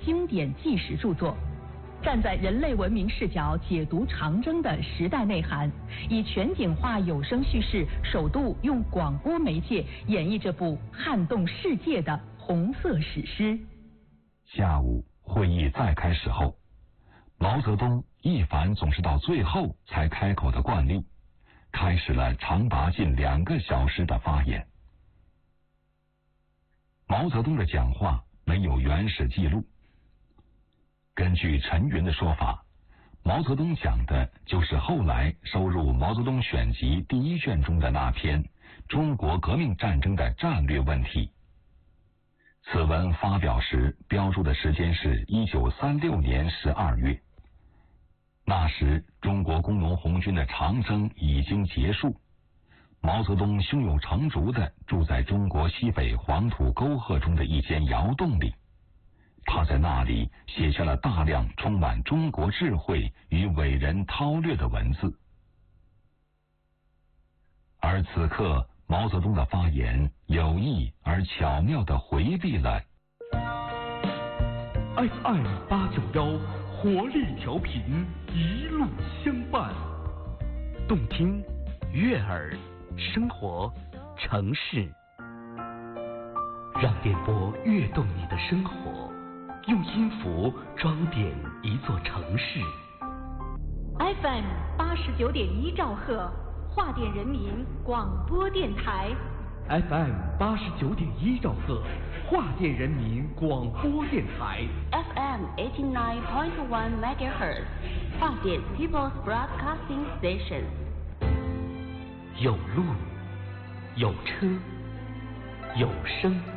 经典纪实著作，站在人类文明视角解读长征的时代内涵，以全景化有声叙事，首度用广播媒介演绎这部撼动世界的红色史诗。 下午会议再开始后，毛泽东一反总是到最后才开口的惯例，开始了长达近2个小时的发言。毛泽东的讲话没有原始记录，根据陈云的说法，毛泽东讲的就是后来收入《毛泽东选集》第1卷中的那篇《中国革命战争的战略问题》。此文发表时标注的时间是1936年12月，那时中国工农红军的长征已经结束，毛泽东胸有成竹地住在中国西北黄土沟壑中的一间窑洞里，他在那里写下了大量充满中国智慧与伟人韬略的文字。而此刻毛泽东的发言有意而巧妙地回避了 FM891活力调频，一路相伴，动听悦耳生活城市，让电波跃动你的生活，用音符装点一座城市。 FM 89.1兆赫，华电人民广播电台。 FM 89.1兆赫，华电人民广播电台。 FM 89.1 MHz， 华电 People's Broadcasting Station。 有路，有车，有声。